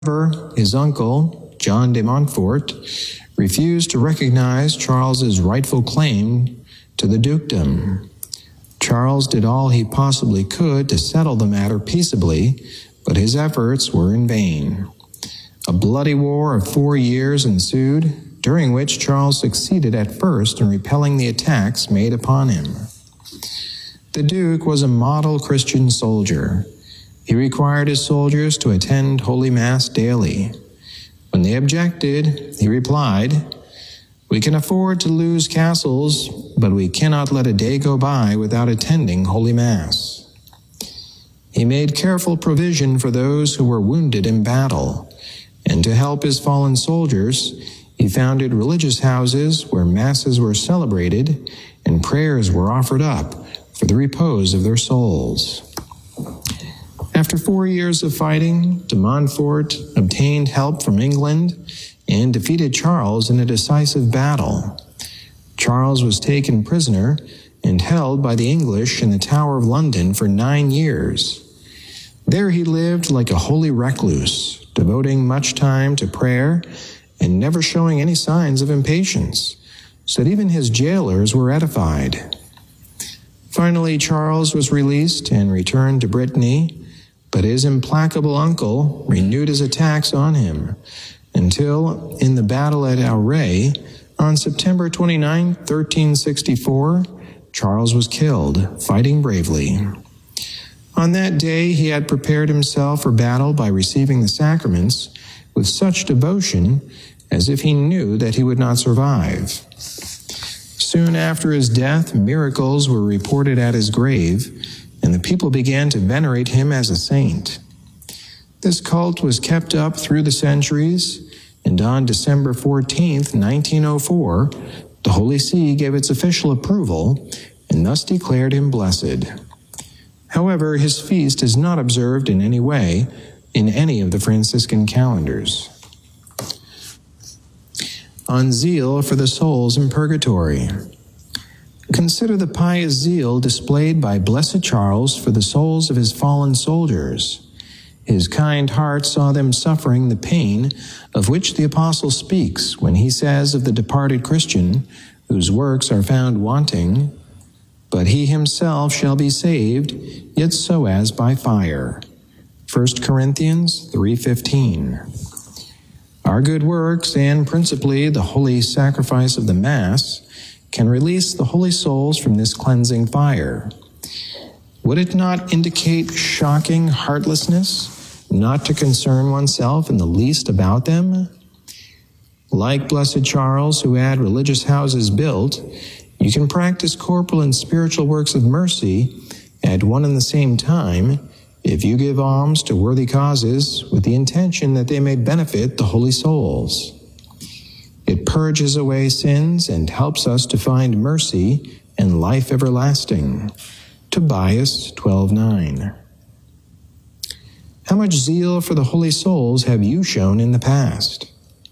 However, his uncle, John de Montfort, refused to recognize Charles's rightful claim to the dukedom. Charles did all he possibly could to settle the matter peaceably, but his efforts were in vain. A bloody war of 4 years ensued, during which Charles succeeded at first in repelling the attacks made upon him. The Duke was a model Christian soldier. He required his soldiers to attend Holy Mass daily. When they objected, he replied, "We can afford to lose castles, but we cannot let a day go by without attending Holy Mass." He made careful provision for those who were wounded in battle, and to help his fallen soldiers, he founded religious houses where Masses were celebrated and prayers were offered up for the repose of their souls. After 4 years of fighting, de Montfort obtained help from England and defeated Charles in a decisive battle. Charles was taken prisoner and held by the English in the Tower of London for 9 years. There he lived like a holy recluse, devoting much time to prayer and never showing any signs of impatience, so that even his jailers were edified. Finally, Charles was released and returned to Brittany, but his implacable uncle renewed his attacks on him until, in the battle at Auray, on September 29, 1364, Charles was killed, fighting bravely. On that day, he had prepared himself for battle by receiving the sacraments with such devotion as if he knew that he would not survive. Soon after his death, miracles were reported at his grave, and the people began to venerate him as a saint. This cult was kept up through the centuries, and on December 14th, 1904, the Holy See gave its official approval and thus declared him blessed. However, his feast is not observed in any way in any of the Franciscan calendars. On zeal for the souls in purgatory. Consider the pious zeal displayed by Blessed Charles for the souls of his fallen soldiers. His kind heart saw them suffering the pain of which the Apostle speaks when he says of the departed Christian, whose works are found wanting, "But he himself shall be saved, yet so as by fire." 1 Corinthians 3:15. Our good works, and principally the holy sacrifice of the Mass, can release the holy souls from this cleansing fire. Would it not indicate shocking heartlessness not to concern oneself in the least about them? Like Blessed Charles, who had religious houses built, you can practice corporal and spiritual works of mercy at one and the same time if you give alms to worthy causes with the intention that they may benefit the holy souls. It purges away sins and helps us to find mercy and life everlasting. Tobias 12:9. How much zeal for the holy souls have you shown in the past?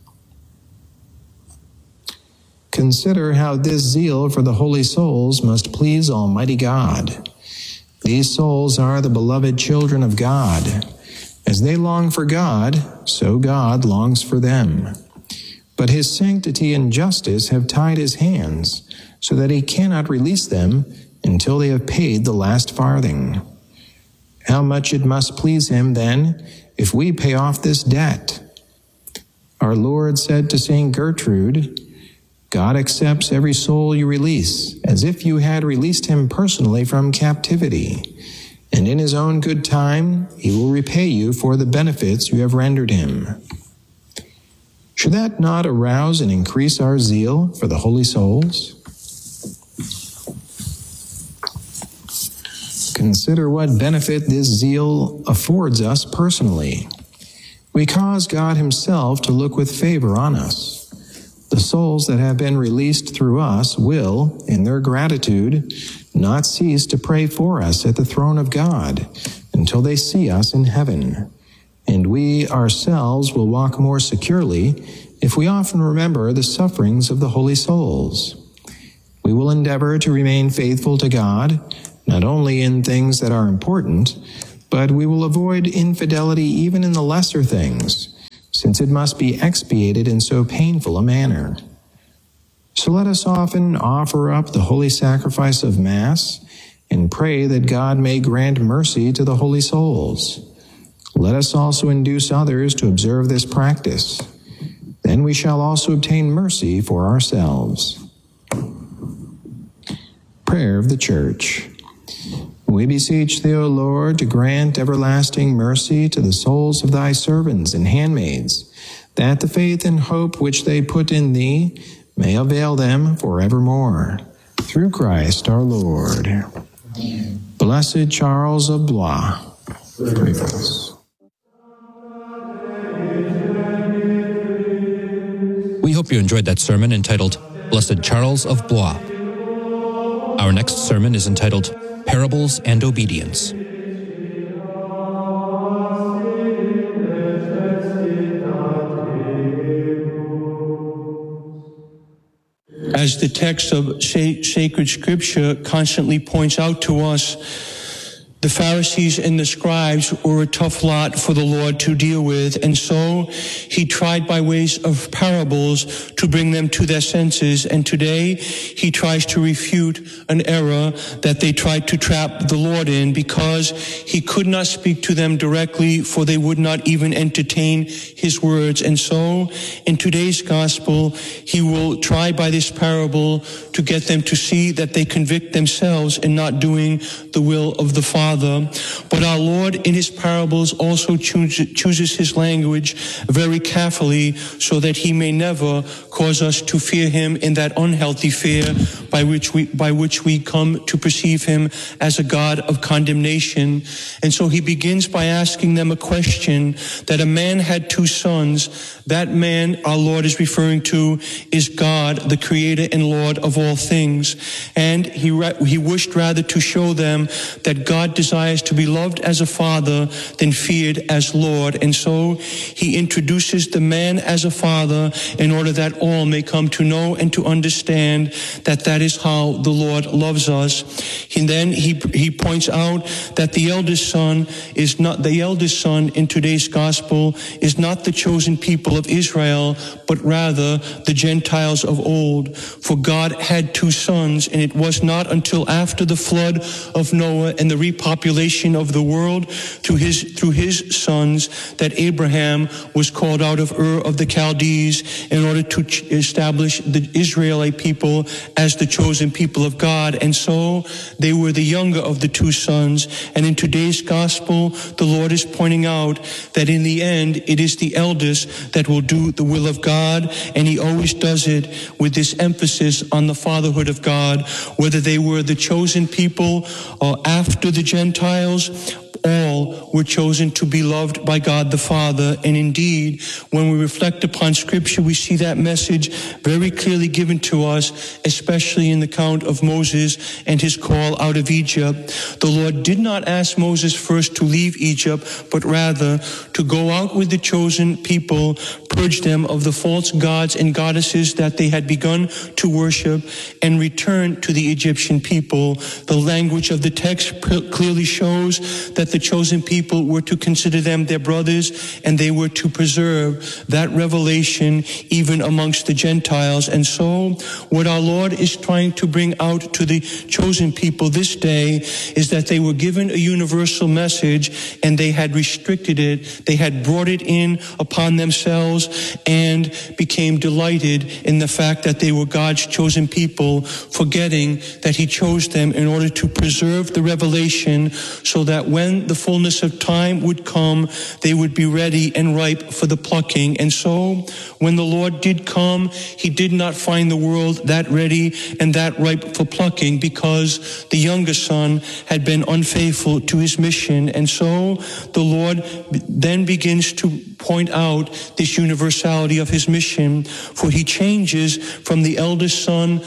Consider how this zeal for the holy souls must please Almighty God. These souls are the beloved children of God. As they long for God, so God longs for them. But his sanctity and justice have tied his hands, so that he cannot release them until they have paid the last farthing. How much it must please him, then, if we pay off this debt. Our Lord said to St. Gertrude, "God accepts every soul you release, as if you had released him personally from captivity, and in his own good time he will repay you for the benefits you have rendered him." Should that not arouse and increase our zeal for the holy souls? Consider what benefit this zeal affords us personally. We cause God himself to look with favor on us. The souls that have been released through us will, in their gratitude, not cease to pray for us at the throne of God until they see us in heaven. And we ourselves will walk more securely if we often remember the sufferings of the holy souls. We will endeavor to remain faithful to God, not only in things that are important, but we will avoid infidelity even in the lesser things, since it must be expiated in so painful a manner. So let us often offer up the holy sacrifice of Mass and pray that God may grant mercy to the holy souls. Let us also induce others to observe this practice. Then we shall also obtain mercy for ourselves. Prayer of the Church. We beseech thee, O Lord, to grant everlasting mercy to the souls of thy servants and handmaids, that the faith and hope which they put in thee may avail them forevermore. Through Christ our Lord. Amen. Blessed Charles of Blois, pray for us. We hope you enjoyed that sermon entitled, Blessed Charles of Blois. Our next sermon is entitled, Parables and Obedience. As the text of sacred scripture constantly points out to us, the Pharisees and the scribes were a tough lot for the Lord to deal with, and so he tried by ways of parables to bring them to their senses, and today he tries to refute an error that they tried to trap the Lord in, because he could not speak to them directly, for they would not even entertain his words. And so in today's gospel, he will try by this parable to get them to see that they convict themselves in not doing the will of the Father. But our Lord in his parables also chooses his language very carefully, so that he may never cause us to fear him in that unhealthy fear by which we come to perceive him as a God of condemnation. And so he begins by asking them a question, that a man had two sons. That man our Lord is referring to is God, the creator and Lord of all things. And he wished rather to show them that God desires to be loved as a father than feared as Lord. And so he introduces the man as a father in order that all may come to know and to understand that that is how the Lord loves us. And then he points out that the eldest son in today's gospel is not the chosen people of Israel, but rather the Gentiles of old. For God had two sons, and it was not until after the flood of Noah and the repopulation of the world through his sons that Abraham was called out of Ur of the Chaldees in order to establish the Israelite people as the chosen people of God. And so they were the younger of the two sons. And in today's gospel, the Lord is pointing out that in the end, it is the eldest that will do the will of God. And he always does it with this emphasis on the fatherhood of God, whether they were the chosen people or after the Gentiles. All were chosen to be loved by God the Father. And indeed, when we reflect upon Scripture, we see that message very clearly given to us, especially in the account of Moses and his call out of Egypt. The Lord did not ask Moses first to leave Egypt, but rather to go out with the chosen people, purge them of the false gods and goddesses that they had begun to worship, and return to the Egyptian people. The language of the text clearly shows that the chosen people were to consider them their brothers, and they were to preserve that revelation even amongst the Gentiles. And so what our Lord is trying to bring out to the chosen people this day is that they were given a universal message, and they had restricted it. They had brought it in upon themselves and became delighted in the fact that they were God's chosen people, forgetting that he chose them in order to preserve the revelation, so that when the fullness of time would come, they would be ready and ripe for the plucking. And so when the Lord did come, he did not find the world that ready and that ripe for plucking, because the younger son had been unfaithful to his mission. And so the Lord then begins to point out this universality of his mission, for he changes from the eldest son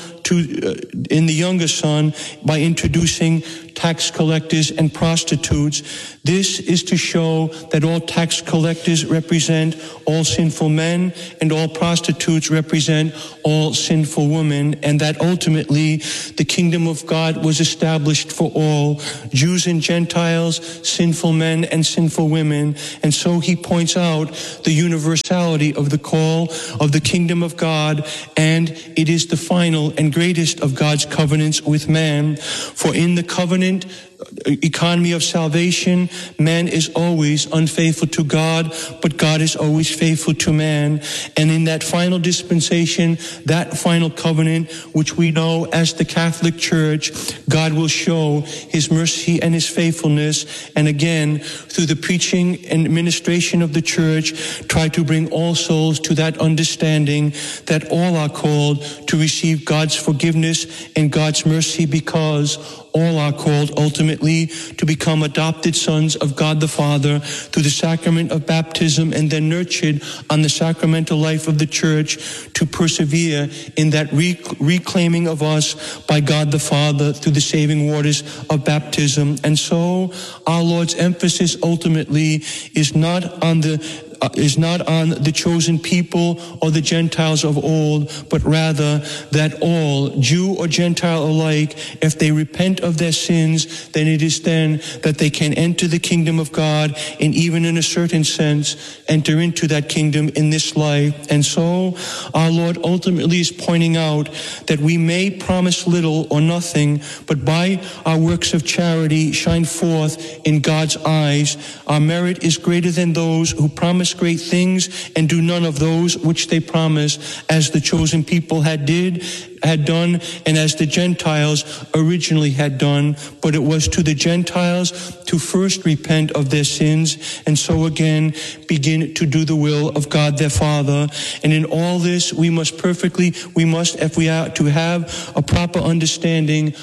in the younger son by introducing tax collectors and prostitutes. This is to show that all tax collectors represent all sinful men and all prostitutes represent all sinful women, and that ultimately the kingdom of God was established for all, Jews and Gentiles, sinful men and sinful women. And so he points out the universality of the call of the kingdom of God, and it is the final and greatest of God's covenants with man. For in the covenant economy of salvation, man is always unfaithful to God, but God is always faithful to man. And in that final dispensation, that final covenant, which we know as the Catholic Church, God will show his mercy and his faithfulness, and again, through the preaching and administration of the church, try to bring all souls to that understanding that all are called to receive God's forgiveness and God's mercy, because all are called ultimately to become adopted sons of God the Father through the sacrament of baptism, and then nurtured on the sacramental life of the church to persevere in that reclaiming of us by God the Father through the saving waters of baptism. And so our Lord's emphasis ultimately is not on the chosen people or the Gentiles of old, but rather that all, Jew or Gentile alike, if they repent of their sins, then it is then that they can enter the kingdom of God, and even in a certain sense, enter into that kingdom in this life. And so our Lord ultimately is pointing out that we may promise little or nothing, but by our works of charity shine forth in God's eyes. Our merit is greater than those who promise great things and do none of those which they promise, as the chosen people had done, and as the Gentiles originally had done. But it was to the Gentiles to first repent of their sins, and so again begin to do the will of God their Father. And in all this, we must, if we are to have a proper understanding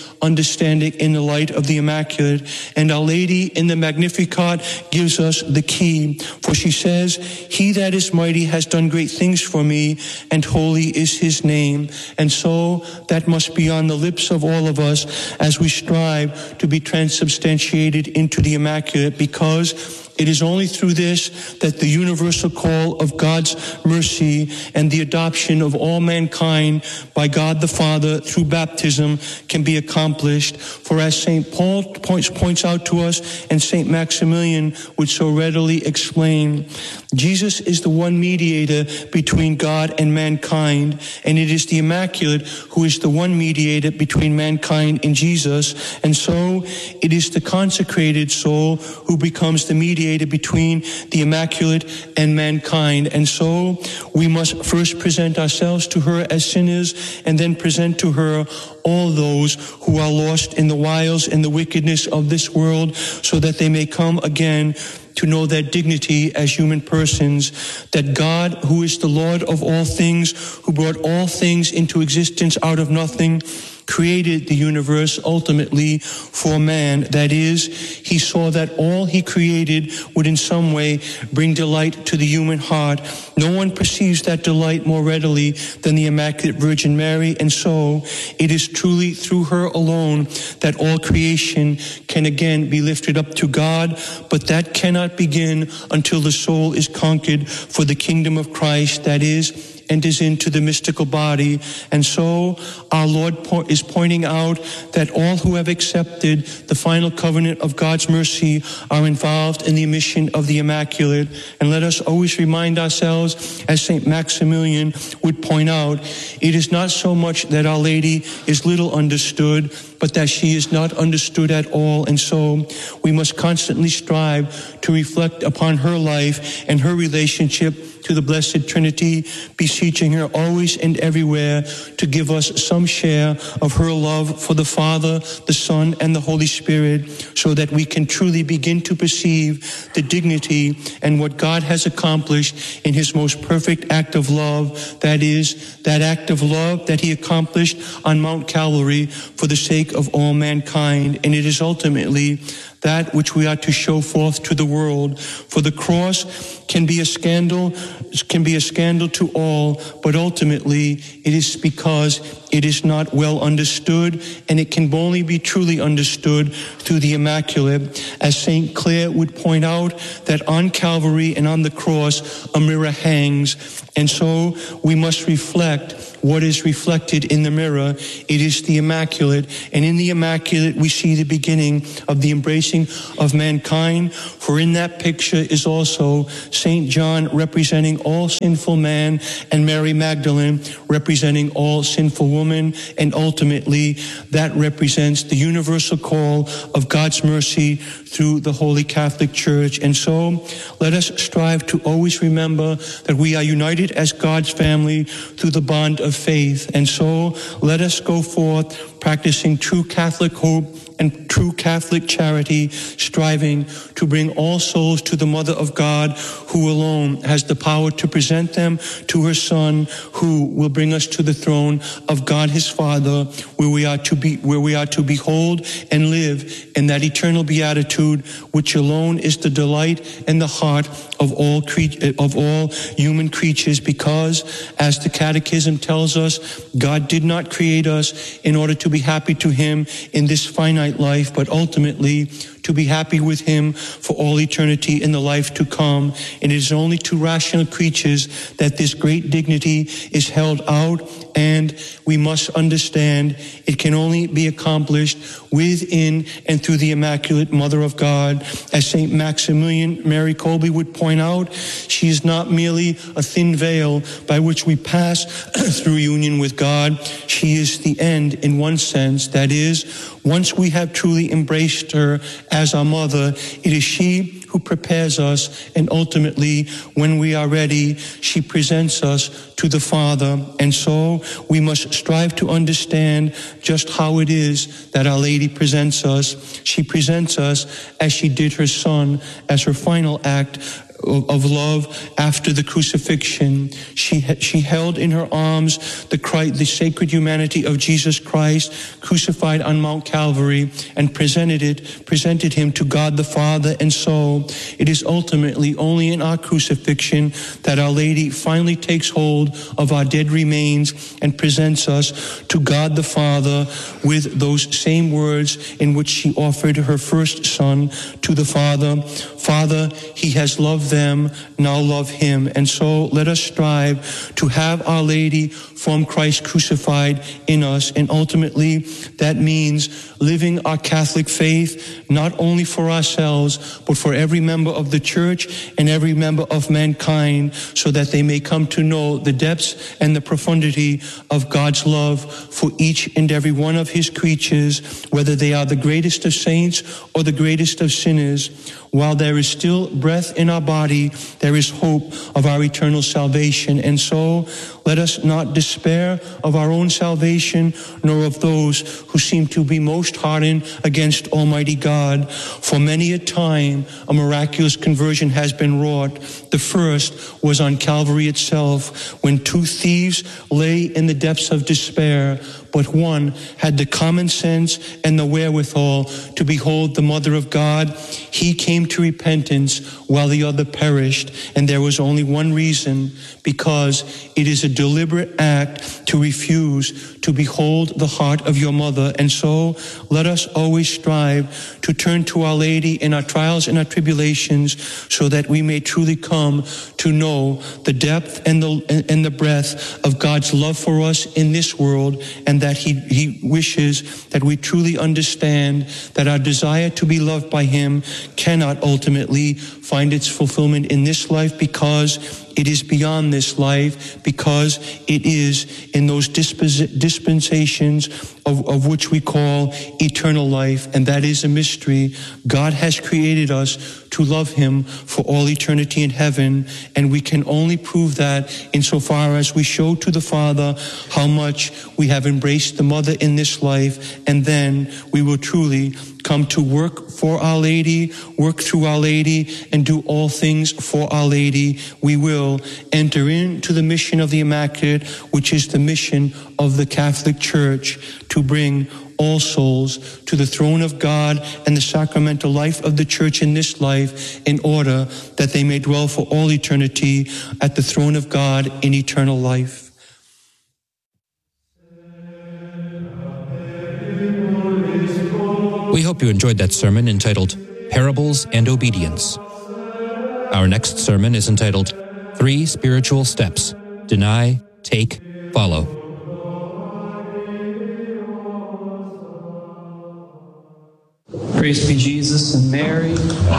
in the light of the Immaculate. And Our Lady in the Magnificat gives us the key, for she says, "He that is mighty has done great things for me, and holy is his name." And so that must be on the lips of all of us as we strive to be transubstantiated into the Immaculate, because it is only through this that the universal call of God's mercy and the adoption of all mankind by God the Father through baptism can be accomplished. For as St. Paul points out to us, and St. Maximilian would so readily explain, Jesus is the one mediator between God and mankind, and it is the Immaculate who is the one mediator between mankind and Jesus. And so it is the consecrated soul who becomes the mediator between the Immaculate and mankind. And so we must first present ourselves to her as sinners, and then present to her all those who are lost in the wiles and the wickedness of this world, so that they may come again to know their dignity as human persons, that God, who is the Lord of all things, who brought all things into existence out of nothing, created the universe ultimately for man. That is, he saw that all he created would in some way bring delight to the human heart. No one perceives that delight more readily than the Immaculate Virgin Mary, and so it is truly through her alone that all creation can again be lifted up to God, but that cannot begin until the soul is conquered for the kingdom of Christ, that is, enters into the mystical body. And so our Lord is pointing out that all who have accepted the final covenant of God's mercy are involved in the mission of the Immaculate. And let us always remind ourselves, as St. Maximilian would point out, it is not so much that Our Lady is little understood, but that she is not understood at all. And so we must constantly strive to reflect upon her life and her relationship to the Blessed Trinity, beseeching her always and everywhere to give us some share of her love for the Father, the Son, and the Holy Spirit, so that we can truly begin to perceive the dignity and what God has accomplished in his most perfect act of love, that is, that act of love that he accomplished on Mount Calvary for the sake of all mankind. And it is ultimately that which we are to show forth to the world. For the cross can be a scandal to all, but ultimately it is because it is not well understood, and it can only be truly understood through the Immaculate. As St. Clare would point out, that on Calvary and on the cross a mirror hangs, and so we must reflect what is reflected in the mirror. It is the Immaculate, and in the Immaculate we see the beginning of the embracing of mankind, for in that picture is also St. John representing all sinful man, and Mary Magdalene representing all sinful woman, and ultimately that represents the universal call of God's mercy through the Holy Catholic Church. And so let us strive to always remember that we are united as God's family through the bond of faith. And so let us go forth practicing true Catholic hope and true Catholic charity, striving to bring all souls to the Mother of God, who alone has the power to present them to her Son, who will bring us to the throne of God his Father, where we are to behold and live in that eternal beatitude, which alone is the delight and the heart of all human creatures. Because, as the Catechism tells us, God did not create us in order to be happy to him in this finite life, but ultimately to be happy with him for all eternity in the life to come. And it is only to rational creatures that this great dignity is held out, and we must understand it can only be accomplished within and through the Immaculate Mother of God. As St. Maximilian Mary Kolbe would point out, she is not merely a thin veil by which we pass through union with God. She is the end in one sense. That is, once we have truly embraced her as our mother, it is she who prepares us, and ultimately, when we are ready, she presents us to the Father. And so we must strive to understand just how it is that Our Lady presents us. She presents us as she did her Son, as her final act of love after the crucifixion. She held in her arms the sacred humanity of Jesus Christ, crucified on Mount Calvary, and presented him to God the Father. And so it is ultimately only in our crucifixion that Our Lady finally takes hold of our dead remains and presents us to God the Father with those same words in which she offered her first Son to the Father. Father, he has loved them, now love him. And so let us strive to have Our Lady form Christ crucified in us. And ultimately, that means living our Catholic faith, not only for ourselves, but for every member of the Church and every member of mankind, so that they may come to know the depths and the profundity of God's love for each and every one of his creatures, whether they are the greatest of saints or the greatest of sinners. While there is still breath in our body, there is hope of our eternal salvation. And so let us not despair of our own salvation, nor of those who seem to be most hardened against Almighty God. For many a time, a miraculous conversion has been wrought. The first was on Calvary itself, when two thieves lay in the depths of despair, but one had the common sense and the wherewithal to behold the Mother of God. He came to repentance while the other perished. And there was only one reason: because it is a deliberate act to refuse to behold the heart of your mother. And so let us always strive to turn to Our Lady in our trials and our tribulations, so that we may truly come to know the depth and the breadth of God's love for us in this world, and that he wishes that we truly understand that our desire to be loved by him cannot ultimately find its fulfillment in this life, because it is beyond this life, because it is in those dispensations of which we call eternal life, and that is a mystery. God has created us to love him for all eternity in heaven, and we can only prove that insofar as we show to the Father how much we have embraced the Mother in this life, and then we will truly come to work for Our Lady, work through Our Lady, and do all things for Our Lady. We will enter into the mission of the Immaculate, which is the mission of the Catholic Church, to bring all souls to the throne of God and the sacramental life of the church in this life, in order that they may dwell for all eternity at the throne of God in eternal life. We hope you enjoyed that sermon entitled Parables and Obedience. Our next sermon is entitled 3 Spiritual Steps: Deny, Take, Follow. Praise be Jesus and Mary.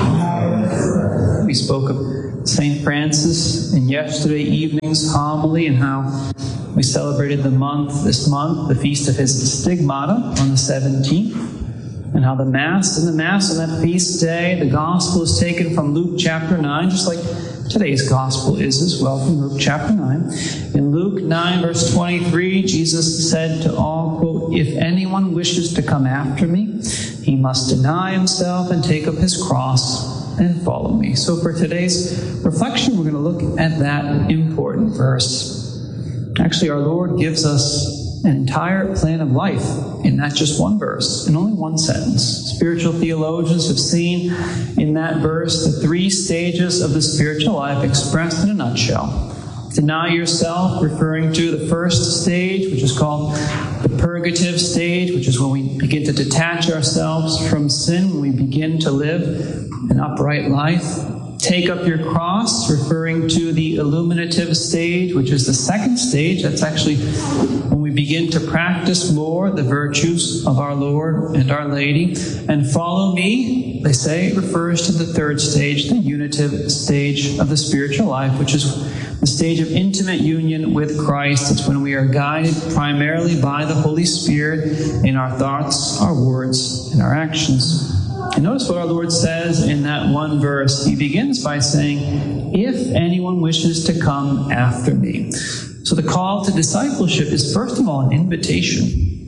We spoke of St. Francis in yesterday evening's homily and how we celebrated this month, the feast of his Stigmata on the 17th. And how in the Mass on that feast day, the Gospel is taken from Luke chapter 9, just like today's Gospel is as well, from Luke chapter 9. In Luke 9, verse 23, Jesus said to all, quote, "If anyone wishes to come after me, he must deny himself and take up his cross and follow me." So for today's reflection, we're going to look at that important verse. Actually, our Lord gives us an entire plan of life in not just one verse, in only one sentence. Spiritual theologians have seen in that verse the 3 stages of the spiritual life expressed in a nutshell. Deny yourself, referring to the first stage, which is called the purgative stage, which is when we begin to detach ourselves from sin, when we begin to live an upright life. Take up your cross, referring to the illuminative stage, which is the second stage. That's actually when we begin to practice more the virtues of our Lord and Our Lady. And follow me, they say, refers to the third stage, the unitive stage of the spiritual life, which is the stage of intimate union with Christ. It's when we are guided primarily by the Holy Spirit in our thoughts, our words, and our actions. And notice what our Lord says in that one verse. He begins by saying, "If anyone wishes to come after me." So the call to discipleship is, first of all, an invitation.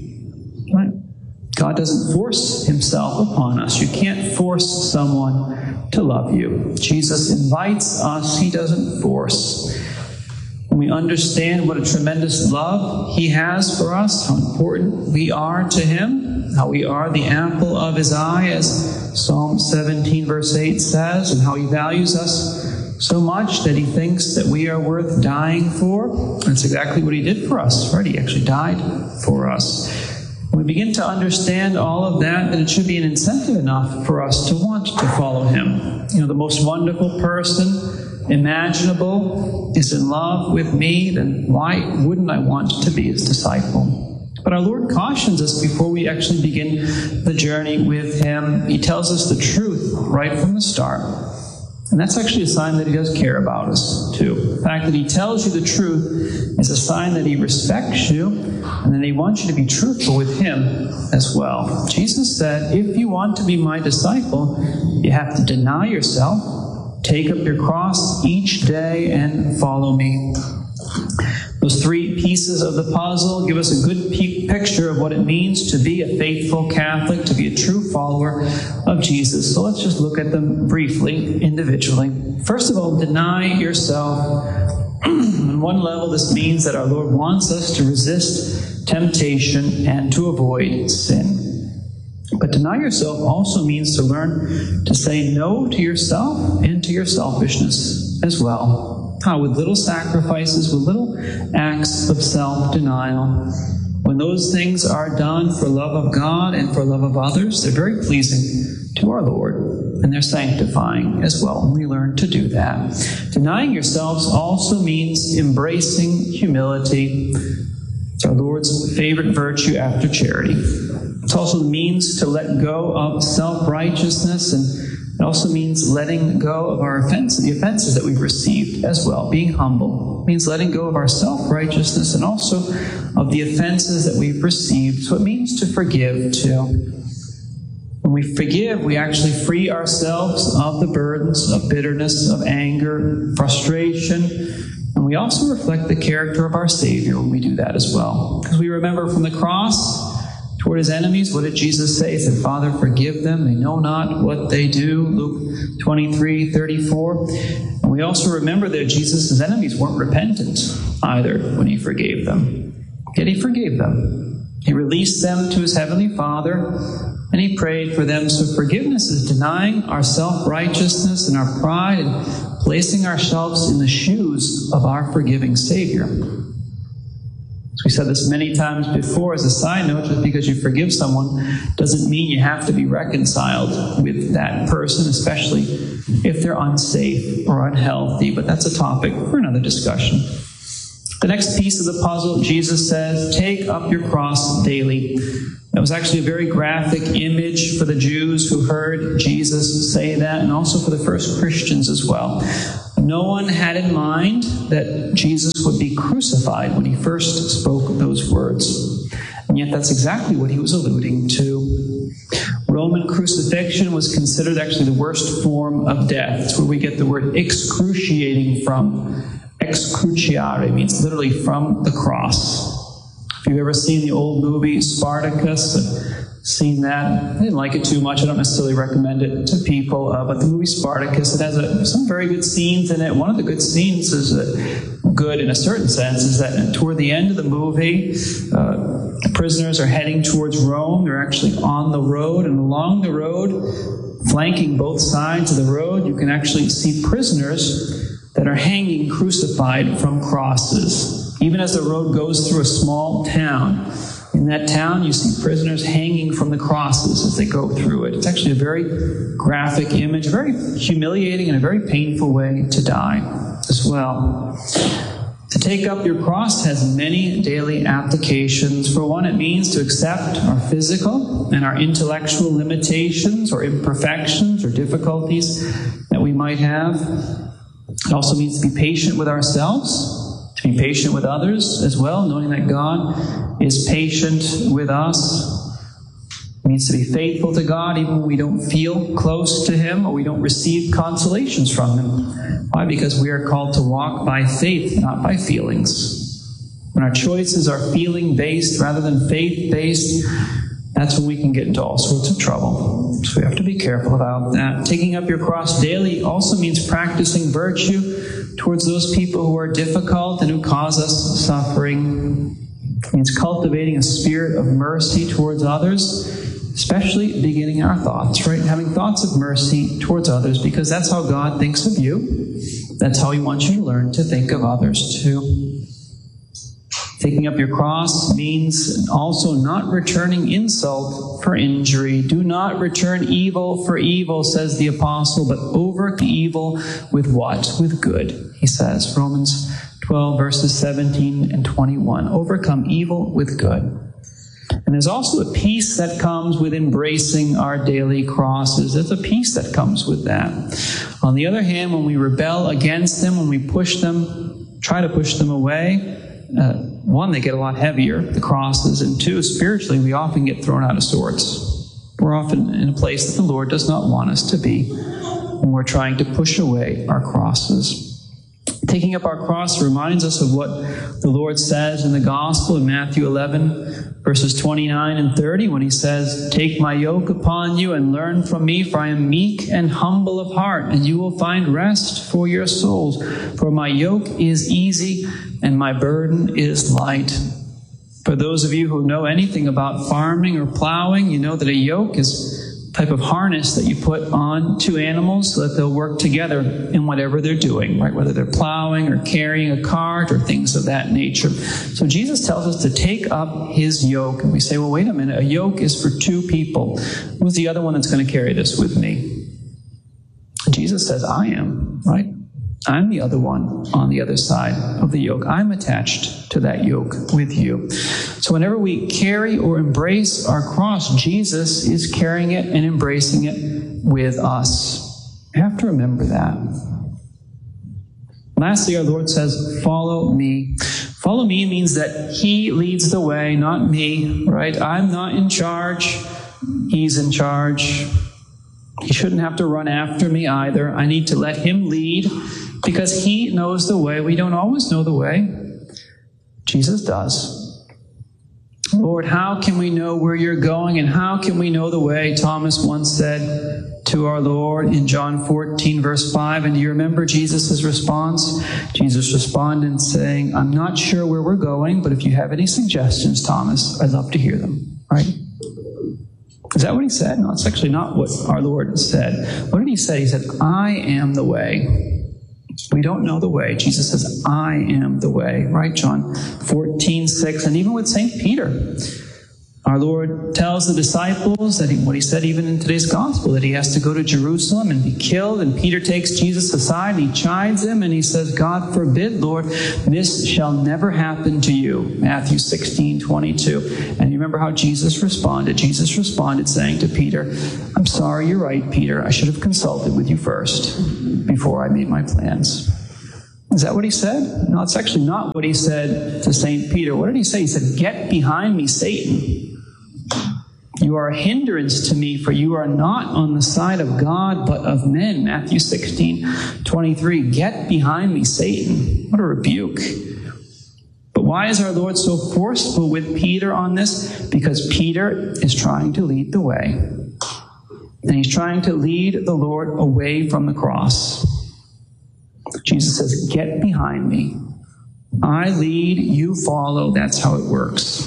Right? God doesn't force himself upon us. You can't force someone to love you. Jesus invites us. He doesn't force. When we understand what a tremendous love he has for us, how important we are to him, how we are the apple of his eye, as Psalm 17 verse 8 says, and how he values us so much that he thinks that we are worth dying for. That's exactly what he did for us, right? He actually died for us. When we begin to understand all of that, then it should be an incentive enough for us to want to follow him. You know, the most wonderful person imaginable is in love with me, then why wouldn't I want to be his disciple? But our Lord cautions us before we actually begin the journey with him. He tells us the truth right from the start. And that's actually a sign that he does care about us, too. The fact that he tells you the truth is a sign that he respects you, and that he wants you to be truthful with him as well. Jesus said, if you want to be my disciple, you have to deny yourself, take up your cross each day, and follow me. Those 3 pieces of the puzzle give us a good picture of what it means to be a faithful Catholic, to be a true follower of Jesus. So let's just look at them briefly, individually. First of all, deny yourself. On one level, this means that our Lord wants us to resist temptation and to avoid sin. But deny yourself also means to learn to say no to yourself and to your selfishness as well. How? With little sacrifices, with little acts of self-denial. When those things are done for love of God and for love of others, they're very pleasing to our Lord, and they're sanctifying as well, and we learn to do that. Denying yourselves also means embracing humility. It's our Lord's favorite virtue after charity. It also means to let go of self-righteousness, and it also means letting go of our offenses, the offenses that we've received as well. Being humble means letting go of our self-righteousness and also of the offenses that we've received. So it means to forgive too. When we forgive, we actually free ourselves of the burdens of bitterness, of anger, frustration, and we also reflect the character of our Savior when we do that as well. Because we remember from the cross, toward his enemies, what did Jesus say? He said, Father, forgive them. They know not what they do. Luke 23:34. And we also remember that Jesus' enemies weren't repentant either when he forgave them. Yet he forgave them. He released them to his heavenly Father, and he prayed for them. So forgiveness is denying our self-righteousness and our pride and placing ourselves in the shoes of our forgiving Savior. We said this many times before as a side note, just because you forgive someone doesn't mean you have to be reconciled with that person, especially if they're unsafe or unhealthy. But that's a topic for another discussion. The next piece of the puzzle, Jesus says, take up your cross daily. That was actually a very graphic image for the Jews who heard Jesus say that, and also for the first Christians as well. No one had in mind that Jesus would be crucified when he first spoke those words. And yet that's exactly what he was alluding to. Roman crucifixion was considered actually the worst form of death. It's where we get the word excruciating from. Excruciare means literally from the cross. If you've ever seen the old movie Spartacus, seen that, I didn't like it too much. I don't necessarily recommend it to people, but the movie Spartacus, it has some very good scenes in it. One of the good scenes is good in a certain sense, is that toward the end of the movie, the prisoners are heading towards Rome. They're actually on the road, and along the road, flanking both sides of the road, you can actually see prisoners that are hanging crucified from crosses. Even as the road goes through a small town, in that town you see prisoners hanging from the crosses as they go through it. It's actually a very graphic image, a very humiliating and a very painful way to die as well. To take up your cross has many daily applications. For one, it means to accept our physical and our intellectual limitations or imperfections or difficulties that we might have. It also means to be patient with ourselves, to be patient with others as well, knowing that God is patient with us. It means to be faithful to God even when we don't feel close to Him or we don't receive consolations from Him. Why? Because we are called to walk by faith, not by feelings. When our choices are feeling-based rather than faith-based, that's when we can get into all sorts of trouble. So we have to be careful about that. Taking up your cross daily also means practicing virtue towards those people who are difficult and who cause us suffering. It means cultivating a spirit of mercy towards others, especially beginning in our thoughts, right? Having thoughts of mercy towards others, because that's how God thinks of you. That's how He wants you to learn to think of others too. Taking up your cross means also not returning insult for injury. Do not return evil for evil, says the apostle, but overcome evil with what? With good, he says. Romans 12, verses 17 and 21. Overcome evil with good. And there's also a peace that comes with embracing our daily crosses. There's a peace that comes with that. On the other hand, when we rebel against them, when we push them, try to push them away, one, they get a lot heavier, the crosses, and two, spiritually, we often get thrown out of sorts. We're often in a place that the Lord does not want us to be when we're trying to push away our crosses. Taking up our cross reminds us of what the Lord says in the Gospel in Matthew 11, verses 29 and 30, when He says, "Take my yoke upon you and learn from me, for I am meek and humble of heart, and you will find rest for your souls. For my yoke is easy and my burden is light." For those of you who know anything about farming or plowing, you know that a yoke is type of harness that you put on two animals so that they'll work together in whatever they're doing, right? Whether they're plowing or carrying a cart or things of that nature. So Jesus tells us to take up His yoke. And we say, well, wait a minute, a yoke is for two people. Who's the other one that's going to carry this with me? Jesus says, I am, right? I'm the other one on the other side of the yoke. I'm attached to that yoke with you. So whenever we carry or embrace our cross, Jesus is carrying it and embracing it with us. You have to remember that. Lastly, our Lord says, follow me. Follow me means that He leads the way, not me, right? I'm not in charge. He's in charge. He shouldn't have to run after me either. I need to let Him lead because He knows the way. We don't always know the way. Jesus does. Lord, how can we know where you're going, and how can we know the way? Thomas once said to our Lord in John 14, verse 5. And do you remember Jesus' response? Jesus responded saying, I'm not sure where we're going, but if you have any suggestions, Thomas, I'd love to hear them. Right? Is that what he said? No, it's actually not what our Lord said. What did he say? He said, I am the way. We don't know the way. Jesus says, I am the way. Right? John 14, 6. And even with St. Peter, our Lord tells the disciples that what he said even in today's gospel, that he has to go to Jerusalem and be killed. And Peter takes Jesus aside and he chides him and he says, God forbid, Lord, this shall never happen to you. Matthew 16, 22. And you remember how Jesus responded? Jesus responded saying to Peter, I'm sorry, you're right, Peter. I should have consulted with you first before I made my plans. Is that what he said? No, it's actually not what he said to St. Peter. What did he say? He said, get behind me, Satan. You are a hindrance to me, for you are not on the side of God, but of men. Matthew 16, 23. Get behind me, Satan. What a rebuke. But why is our Lord so forceful with Peter on this? Because Peter is trying to lead the way. And he's trying to lead the Lord away from the cross. Jesus says, get behind me. I lead, you follow. That's how it works.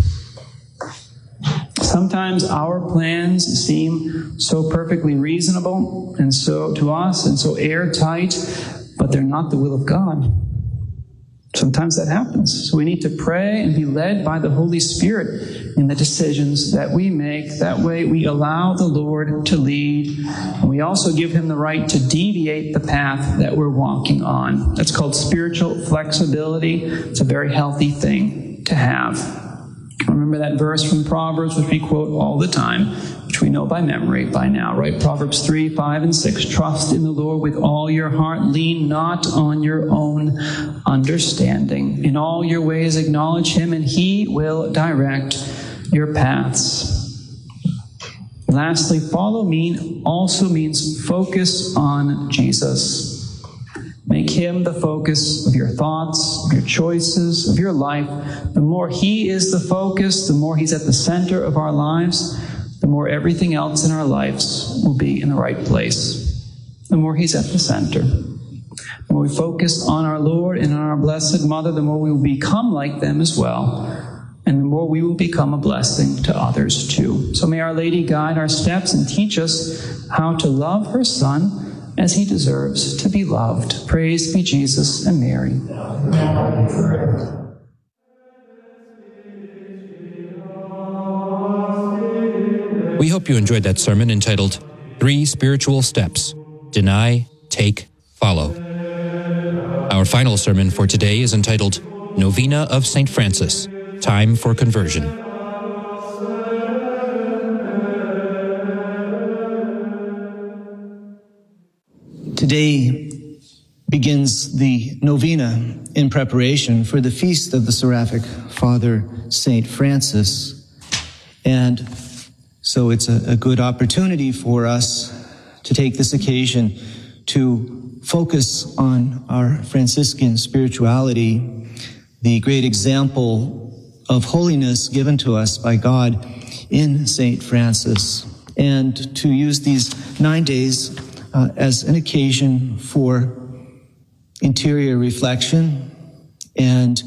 Sometimes our plans seem so perfectly reasonable and so to us and so airtight, but they're not the will of God. Sometimes that happens. So we need to pray and be led by the Holy Spirit in the decisions that we make. That way we allow the Lord to lead. And we also give him the right to deviate the path that we're walking on. That's called spiritual flexibility. It's a very healthy thing to have. Remember that verse from Proverbs, which we quote all the time, which we know by memory by now, right? Proverbs 3, 5, and 6. Trust in the Lord with all your heart. Lean not on your own understanding. In all your ways acknowledge him, and he will direct your paths. Lastly, follow me also means focus on Jesus. Make him the focus of your thoughts, of your choices, of your life. The more he is the focus, the more he's at the center of our lives, the more everything else in our lives will be in the right place. The more he's at the center. The more we focus on our Lord and on our Blessed Mother, the more we will become like them as well. And the more we will become a blessing to others too. So may Our Lady guide our steps and teach us how to love her Son as he deserves to be loved. Praise be Jesus and Mary. We hope you enjoyed that sermon entitled 3 Spiritual Steps: Deny, Take, Follow. Our final sermon for today is entitled Novena of St. Francis, Time for Conversion. Today begins the novena in preparation for the feast of the Seraphic Father, St. Francis. And so it's a good opportunity for us to take this occasion to focus on our Franciscan spirituality, the great example of holiness given to us by God in St. Francis, and to use these 9 days as an occasion for interior reflection and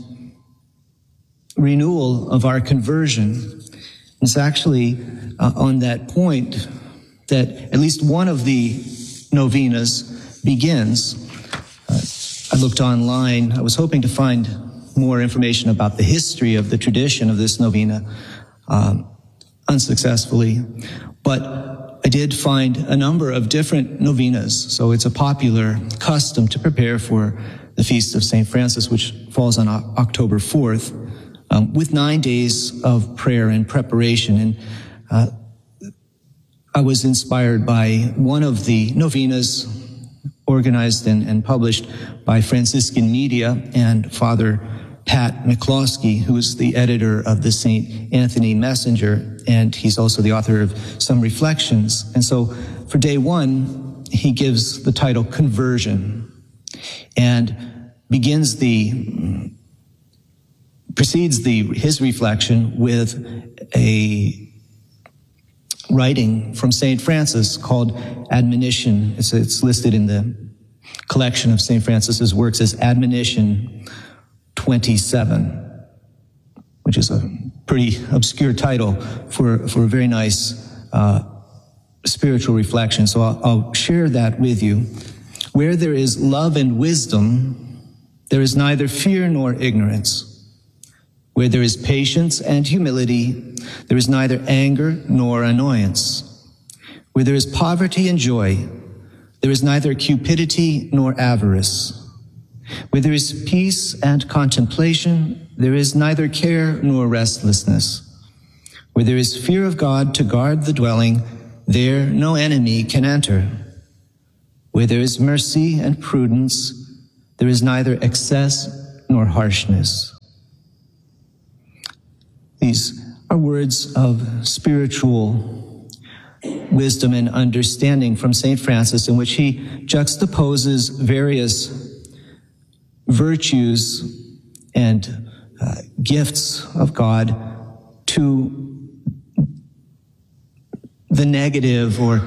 renewal of our conversion. It's actually on that point that at least one of the novenas begins. I looked online. I was hoping to find more information about the history of the tradition of this novena, unsuccessfully. But I did find a number of different novenas, so it's a popular custom to prepare for the Feast of St. Francis, which falls on October 4th, with 9 days of prayer and preparation. And I was inspired by one of the novenas organized and published by Franciscan Media and Father Pat McCloskey, who is the editor of the St. Anthony Messenger, and he's also the author of some reflections. And so for day one, he gives the title Conversion and begins the precedes his reflection with a writing from St. Francis called Admonition. It's listed in the collection of St. Francis's works as Admonition 27, which is a pretty obscure title for a very nice spiritual reflection. So I'll share that with you. Where there is love and wisdom, there is neither fear nor ignorance. Where there is patience and humility, there is neither anger nor annoyance. Where there is poverty and joy, there is neither cupidity nor avarice. Where there is peace and contemplation, there is neither care nor restlessness. Where there is fear of God to guard the dwelling, there no enemy can enter. Where there is mercy and prudence, there is neither excess nor harshness. These are words of spiritual wisdom and understanding from St. Francis, in which he juxtaposes various virtues and gifts of God to the negative, or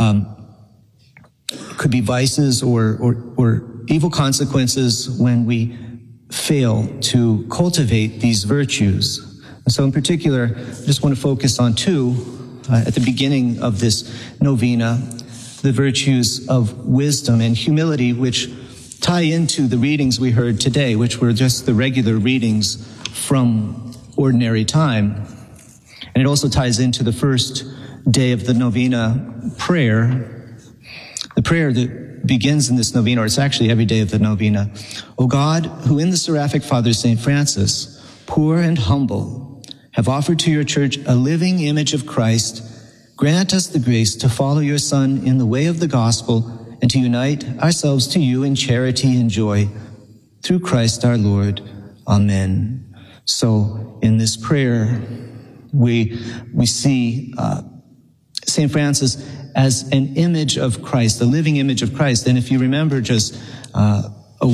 could be vices or evil consequences when we fail to cultivate these virtues. And so in particular, I just want to focus on two at the beginning of this novena, the virtues of wisdom and humility, which tie into the readings we heard today, which were just the regular readings from ordinary time. And it also ties into the first day of the novena prayer, the prayer that begins in this novena, or it's actually every day of the novena. O God, who in the Seraphic Father St. Francis, poor and humble, have offered to your church a living image of Christ, grant us the grace to follow your Son in the way of the gospel and to unite ourselves to you in charity and joy. Through Christ our Lord. Amen. So in this prayer, we see St. Francis as an image of Christ, a living image of Christ. And if you remember, just a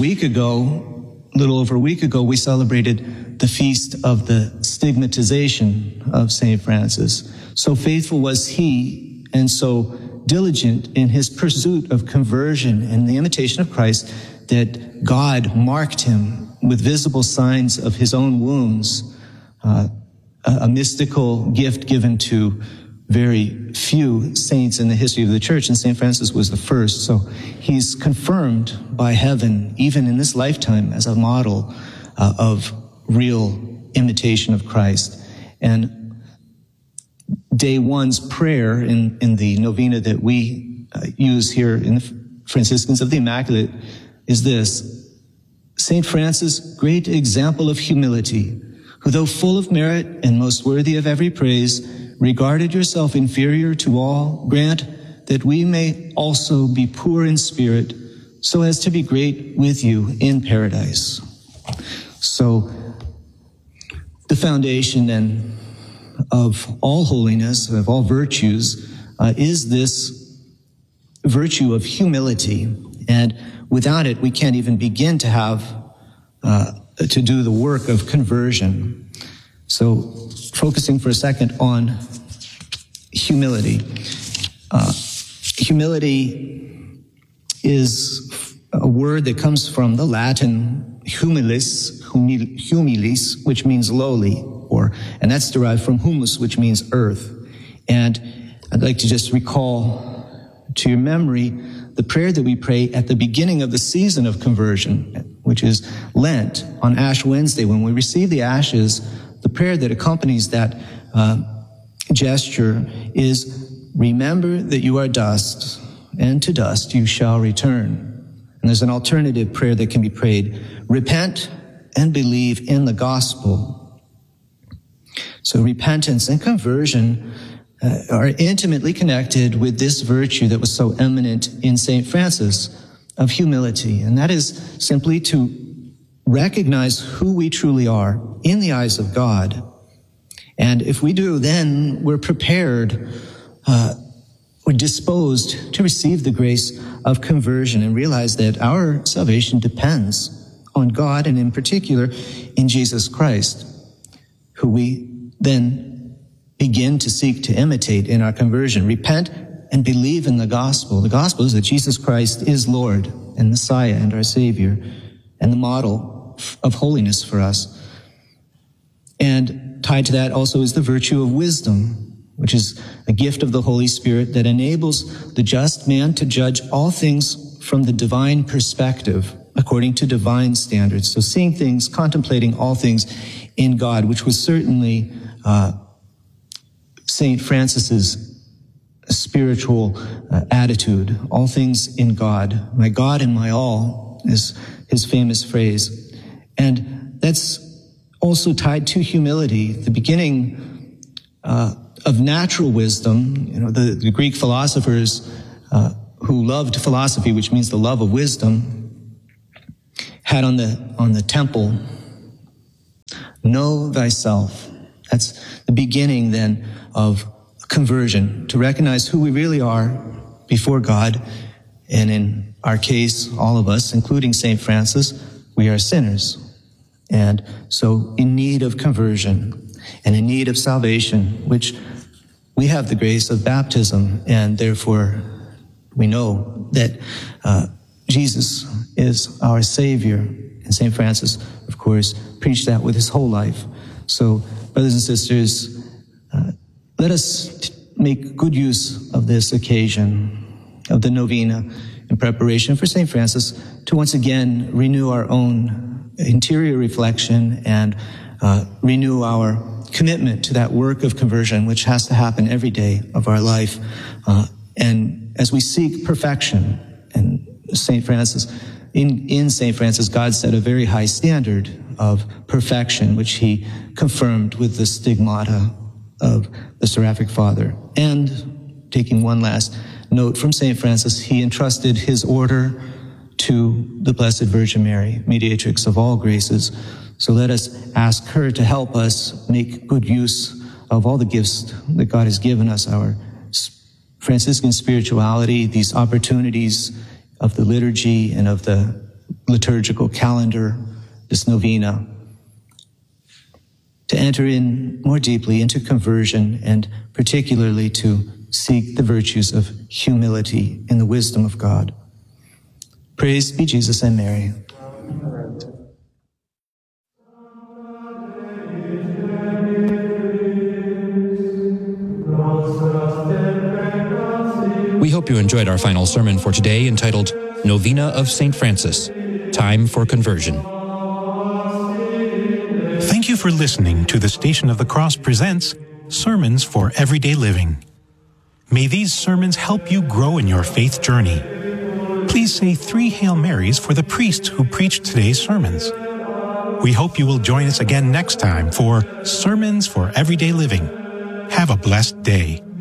little over a week ago, we celebrated the feast of the stigmatization of St. Francis. So faithful was he, and so diligent in his pursuit of conversion and the imitation of Christ, that God marked him with visible signs of his own wounds, a mystical gift given to very few saints in the history of the church, and St. Francis was the first. So he's confirmed by heaven, even in this lifetime, as a model of real imitation of Christ. And day one's prayer in the novena that we use here in the Franciscans of the Immaculate is this: St. Francis, great example of humility, who though full of merit and most worthy of every praise, regarded yourself inferior to all, grant that we may also be poor in spirit, so as to be great with you in paradise. So the foundation then of all holiness, of all virtues, is this virtue of humility. And without it, we can't even begin to have to do the work of conversion. So focusing for a second on humility. Humility is a word that comes from the Latin humilis, which means lowly, and that's derived from humus, which means earth. And I'd like to just recall to your memory the prayer that we pray at the beginning of the season of conversion, which is Lent, on Ash Wednesday. When we receive the ashes, the prayer that accompanies that gesture is, remember that you are dust, and to dust you shall return. And there's an alternative prayer that can be prayed: repent and believe in the gospel. So repentance and conversion are intimately connected with this virtue that was so eminent in St. Francis of humility. And that is simply to recognize who we truly are in the eyes of God. And if we do, then we're prepared, we're disposed to receive the grace of conversion and realize that our salvation depends on God, and in particular in Jesus Christ. who we then begin to seek to imitate in our conversion. Repent and believe in the gospel. The gospel is that Jesus Christ is Lord and Messiah and our Savior and the model of holiness for us. And tied to that also is the virtue of wisdom, which is a gift of the Holy Spirit that enables the just man to judge all things from the divine perspective, according to divine standards. So seeing things, contemplating all things in God, which was certainly St. Francis's spiritual attitude. All things in God. My God and my all is his famous phrase. And that's also tied to humility, the beginning of natural wisdom. You know, the Greek philosophers who loved philosophy, which means the love of wisdom, had on the temple, know thyself. That's the beginning then of conversion, to recognize who we really are before God. And in our case, all of us, including St. Francis, we are sinners. And so in need of conversion and in need of salvation, which we have the grace of baptism, and therefore we know that Jesus is our Savior. And St. Francis, of course, preached that with his whole life. So, brothers and sisters, let us make good use of this occasion of the novena in preparation for St. Francis to once again renew our own interior reflection and renew our commitment to that work of conversion, which has to happen every day of our life. And as we seek perfection, and St. Francis, in St. Francis, God set a very high standard of perfection, which he confirmed with the stigmata of the Seraphic Father. And taking one last note from St. Francis, he entrusted his order to the Blessed Virgin Mary, mediatrix of all graces. So let us ask her to help us make good use of all the gifts that God has given us, our Franciscan spirituality, these opportunities of the liturgy and of the liturgical calendar, this novena, to enter in more deeply into conversion, and particularly to seek the virtues of humility in the wisdom of God. Praise be Jesus and Mary. We hope you enjoyed our final sermon for today, entitled Novena of St. Francis, Time for Conversion. Thank you for listening to the Station of the Cross presents Sermons for Everyday Living. May these sermons help you grow in your faith journey. Please say 3 Hail Marys for the priest who preached today's sermons. We hope you will join us again next time for Sermons for Everyday Living. Have a blessed day.